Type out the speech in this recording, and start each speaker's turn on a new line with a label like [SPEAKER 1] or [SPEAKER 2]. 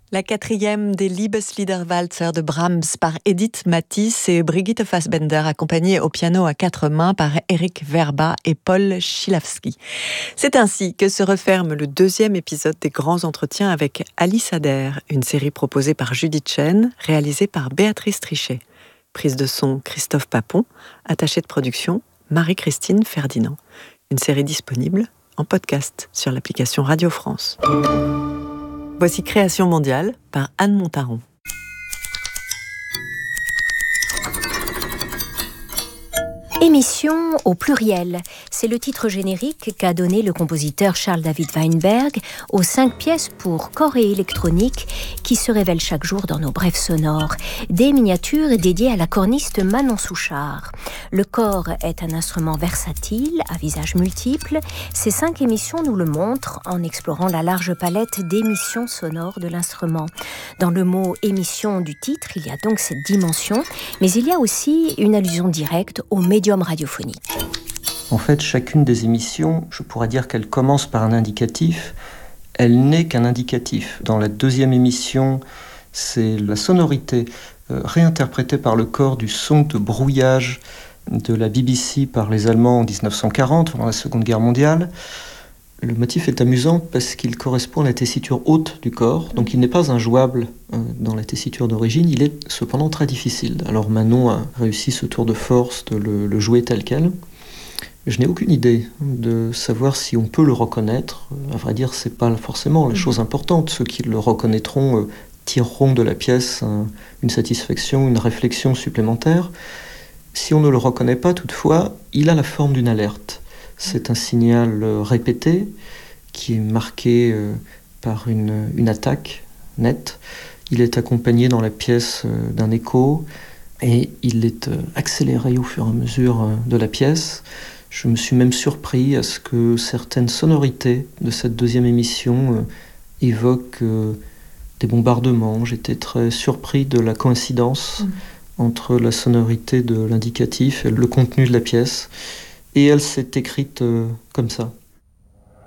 [SPEAKER 1] La quatrième des Liebesliederwalzer de Brahms par Edith Matisse et Brigitte Fassbender, accompagnée au piano à quatre mains par Eric Verba et Paul Schilawski. C'est ainsi que se referme le deuxième épisode des Grands Entretiens avec Alice Adair, une série proposée par Judith Chen, réalisée par Béatrice Trichet. Prise de son Christophe Papon, attachée de production Marie-Christine Ferdinand. Une série disponible en podcast sur l'application Radio France. Voici Création mondiale par Anne Montaron.
[SPEAKER 2] Émission au pluriel, c'est le titre générique qu'a donné le compositeur Charles-David Weinberg aux 5 pièces pour corps et électronique qui se révèlent chaque jour dans nos brèves sonores, des miniatures dédiées à la corniste Manon Souchard. Le corps est un instrument versatile, à visages multiples. Ces 5 émissions nous le montrent en explorant la large palette d'émissions sonores de l'instrument. Dans le mot émission du titre, il y a donc cette dimension, mais il y a aussi une allusion directe au médium radiophonique.
[SPEAKER 3] En fait, chacune des émissions, je pourrais dire qu'elle commence par un indicatif, elle n'est qu'un indicatif. Dans la deuxième émission, c'est la sonorité réinterprétée par le corps du son de brouillage de la BBC par les Allemands en 1940, pendant la Seconde Guerre mondiale. Le motif est amusant parce qu'il correspond à la tessiture haute du corps, donc il n'est pas injouable dans la tessiture d'origine, il est cependant très difficile. Alors Manon a réussi ce tour de force de le jouer tel quel. Je n'ai aucune idée de savoir si on peut le reconnaître. À vrai dire, c'est pas forcément la chose importante. Ceux qui le reconnaîtront tireront de la pièce une satisfaction, une réflexion supplémentaire. Si on ne le reconnaît pas, toutefois, il a la forme d'une alerte. C'est un signal répété qui est marqué par une attaque nette. Il est accompagné dans la pièce d'un écho et il est accéléré au fur et à mesure de la pièce. Je me suis même surpris à ce que certaines sonorités de cette deuxième émission évoquent des bombardements. J'étais très surpris de la coïncidence entre la sonorité de l'indicatif et le contenu de la pièce. Et elle s'est écrite comme ça.